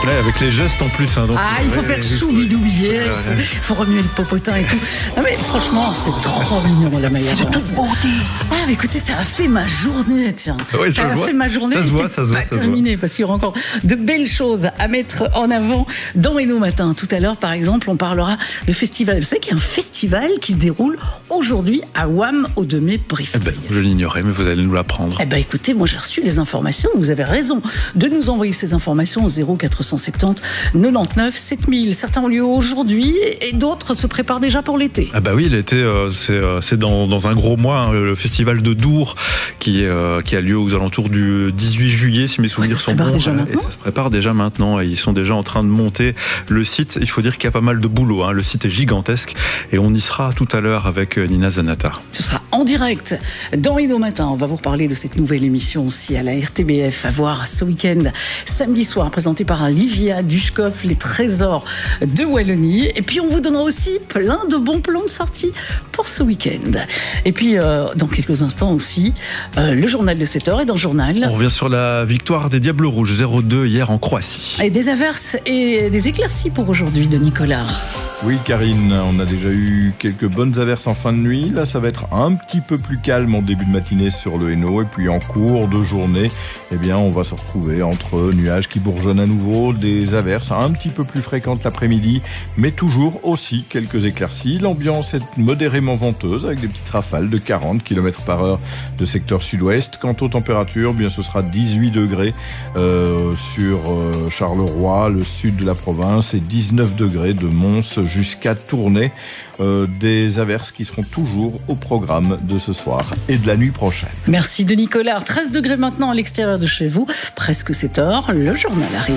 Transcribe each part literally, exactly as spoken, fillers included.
Ouais, avec les gestes en plus. Hein, donc, ah, il faut ouais, faire choubidouiller, ouais, ouais. il faut, faut remuer le popotin et tout. Non mais franchement, c'est trop mignon la mayonnaise. Ah mais écoutez, ça a fait ma journée, tiens. Ouais, ça ça a voit. fait ma journée. Ça se voit, c'est ça se voit, pas ça se terminé parce qu'il y aura encore de belles choses à mettre en avant dans Héno Matin. Tout à l'heure, par exemple, on parlera de festival. Vous savez qu'il y a un festival qui se déroule aujourd'hui à Wam au Demey Briefing. Eh ben, je l'ignorais, mais vous allez nous l'apprendre. Eh ben, écoutez, moi j'ai reçu les informations. Vous avez raison de nous envoyer ces informations au zéro quatre cent soixante-dix quatre-vingt-dix-neuf sept mille. Certains ont lieu aujourd'hui et d'autres se préparent déjà pour l'été. Ah bah oui, l'été, euh, c'est, euh, c'est dans, dans un gros mois, hein, le festival de Dour qui, euh, qui a lieu aux alentours du dix-huit juillet, si mes souvenirs ouais, sont bons. Déjà et ça se prépare déjà maintenant et ils sont déjà en train de monter le site. Il faut dire qu'il y a pas mal de boulot, hein. Le site est gigantesque et on y sera tout à l'heure avec Nina Zanata. Ce sera en direct dans Héno Matin. On va vous reparler de cette nouvelle émission aussi à la R T B F à voir ce week-end, samedi soir, présentée par Livia Dushkov, les trésors de Wallonie. Et puis on vous donnera aussi plein de bons plans de sortie pour ce week-end. Et puis euh, dans quelques instants aussi, euh, le journal de sept heures et dans le journal... On revient sur la victoire des Diables Rouges zéro deux hier en Croatie. Et des averses et des éclaircies pour aujourd'hui de Nicolas. Oui, Karine, on a déjà eu quelques bonnes averses en fin de nuit. Là, ça va être un petit peu plus calme en début de matinée sur le Hainaut. Et puis en cours de journée, eh bien, on va se retrouver entre nuages qui bourgeonnent à nouveau, des averses un petit peu plus fréquentes l'après-midi, mais toujours aussi quelques éclaircies. L'ambiance est modérément venteuse avec des petites rafales de quarante kilomètres par heure de secteur sud-ouest. Quant aux températures, eh bien, ce sera dix-huit degrés euh, sur euh, Charleroi, le sud de la province, et dix-neuf degrés de Mons jusqu'à Tournai. Euh, des averses qui seront toujours au programme de ce soir et de la nuit prochaine. Merci de Nicolas. treize degrés maintenant à l'extérieur de chez vous. Presque sept heures, le journal arrive.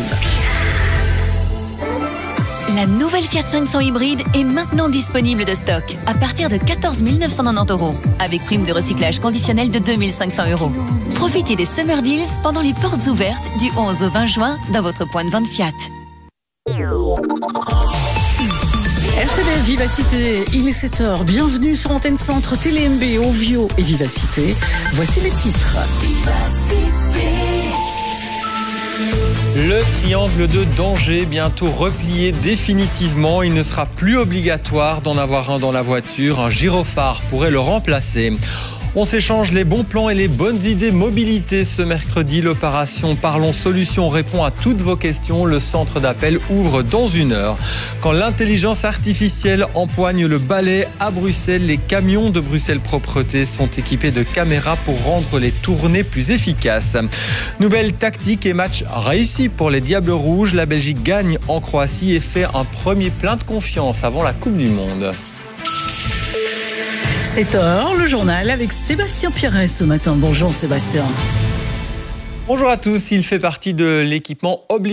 La nouvelle Fiat cinq cents hybride est maintenant disponible de stock à partir de quatorze mille neuf cent quatre-vingt-dix euros avec prime de recyclage conditionnelle de deux mille cinq cents euros. Profitez des Summer Deals pendant les portes ouvertes du onze au vingt juin dans votre point de vente Fiat. R T B F Vivacité, il est sept heures. Bienvenue sur Antenne Centre, Télé M B, Ovio et Vivacité. Voici les titres. Vivacité. Le triangle de danger bientôt replié définitivement. Il ne sera plus obligatoire d'en avoir un dans la voiture. Un gyrophare pourrait le remplacer. On s'échange les bons plans et les bonnes idées mobilité ce mercredi. L'opération Parlons Solutions répond à toutes vos questions. Le centre d'appel ouvre dans une heure. Quand l'intelligence artificielle empoigne le balai à Bruxelles, les camions de Bruxelles Propreté sont équipés de caméras pour rendre les tournées plus efficaces. Nouvelle tactique et match réussi pour les Diables Rouges. La Belgique gagne en Croatie et fait un premier plein de confiance avant la Coupe du Monde. sept heures, le journal avec Sébastien Pierret ce matin. Bonjour Sébastien. Bonjour à tous, il fait partie de l'équipement obligatoire